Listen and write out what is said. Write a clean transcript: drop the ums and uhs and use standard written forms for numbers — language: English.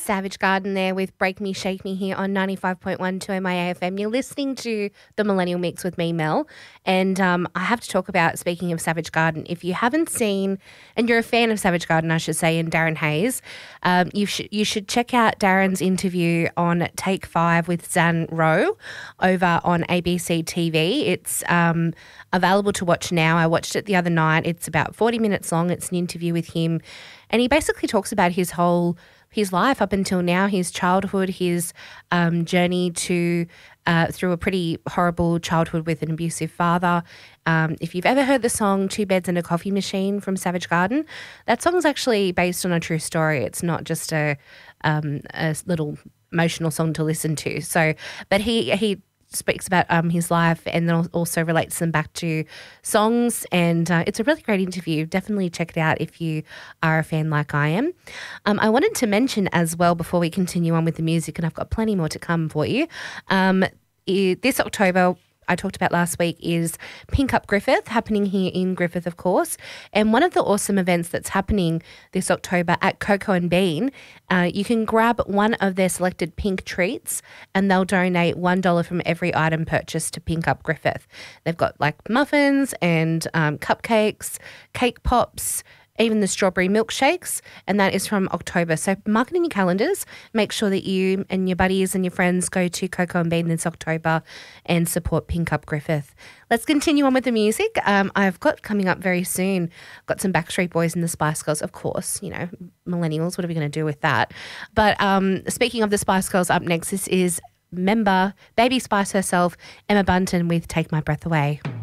Savage Garden there with Break Me, Shake Me here on 95.1 2MI AFM. You're listening to the Millennial Mix with me, Mel. And I have to talk about, speaking of Savage Garden, if you haven't seen, and you're a fan of Savage Garden, I should say, and Darren Hayes, you should check out Darren's interview on Take 5 with Zan Rowe over on ABC TV. It's available to watch now. I watched it the other night. It's about 40 minutes long. It's an interview with him. And he basically talks about his life up until now, his childhood, his journey through a pretty horrible childhood with an abusive father. If you've ever heard the song Two Beds and a Coffee Machine from Savage Garden, that song's actually based on a true story. It's not just a little emotional song to listen to. So, but he speaks about his life and then also relates them back to songs, and it's a really great interview. Definitely check it out if you are a fan like I am. I wanted to mention as well before we continue on with the music, and I've got plenty more to come for you, this October, I talked about last week, is Pink Up Griffith, happening here in Griffith, of course. And one of the awesome events that's happening this October at Coco and Bean, you can grab one of their selected pink treats and they'll donate $1 from every item purchased to Pink Up Griffith. They've got like muffins and cupcakes, cake pops, even the strawberry milkshakes, and that is from October. So mark it in your calendars. Make sure that you and your buddies and your friends go to Coco and Bean this October and support Pink Up Griffith. Let's continue on with the music. I've got coming up very soon, got some Backstreet Boys and the Spice Girls, of course, you know, millennials, what are we going to do with that? But speaking of the Spice Girls, up next, this is member, Baby Spice herself, Emma Bunton with Take My Breath Away.